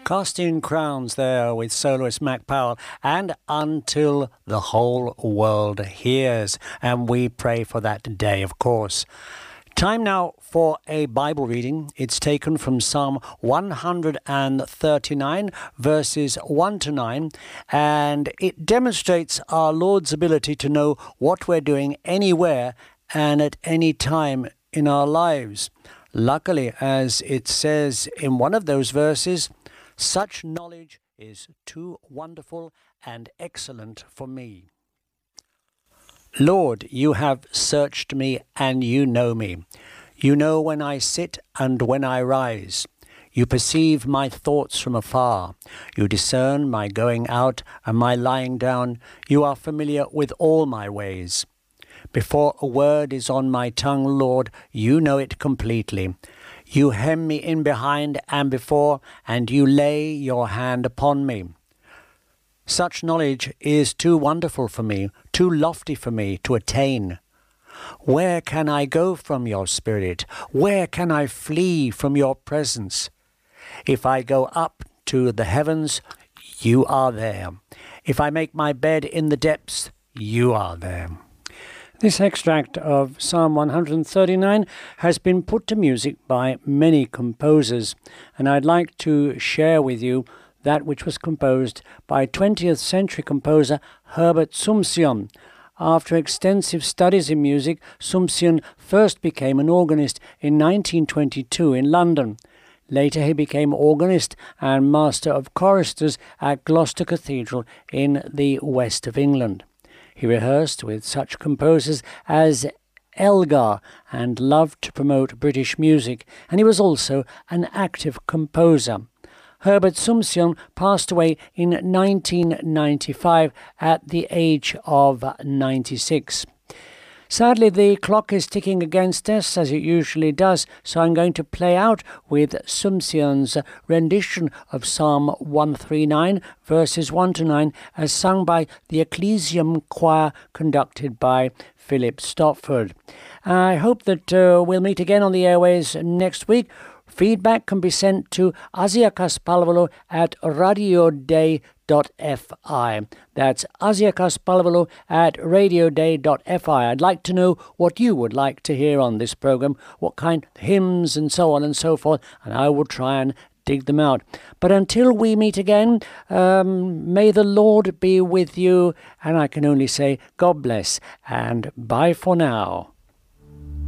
Casting Crowns there with soloist Mac Powell, and Until the Whole World Hears. And we pray for that day, of course. Time now for a Bible reading. It's taken from Psalm 139, verses 1 to 9, and it demonstrates our Lord's ability to know what we're doing anywhere and at any time in our lives. Luckily, as it says in one of those verses, such knowledge is too wonderful and excellent for me. Lord, you have searched me and you know me. You know when I sit and when I rise. You perceive my thoughts from afar. You discern my going out and my lying down. You are familiar with all my ways. Before a word is on my tongue, Lord, you know it completely. You hem me in behind and before, and you lay your hand upon me. Such knowledge is too wonderful for me, too lofty for me to attain. Where can I go from your spirit? Where can I flee from your presence? If I go up to the heavens, you are there. If I make my bed in the depths, you are there. This extract of Psalm 139 has been put to music by many composers, and I'd like to share with you that which was composed by 20th century composer Herbert Sumsion. After extensive studies in music, Sumsion first became an organist in 1922 in London. Later he became organist and master of choristers at Gloucester Cathedral in the west of England. He rehearsed with such composers as Elgar and loved to promote British music, and he was also an active composer. Herbert Sumsion passed away in 1995 at the age of 96. Sadly, the clock is ticking against us, as it usually does, so I'm going to play out with Sumsion's rendition of Psalm 139, verses 1 to 9, as sung by the Ecclesiam Choir, conducted by Philip Stopford. I hope that we'll meet again on the airways next week. Feedback can be sent to asiakaspalvelu@radioday.fi. That's asiakaspalvelu@radioday.fi. I'd like to know what you would like to hear on this program, what kind of hymns and so on and so forth, and I will try and dig them out. But until we meet again, may the Lord be with you, and I can only say God bless and bye for now.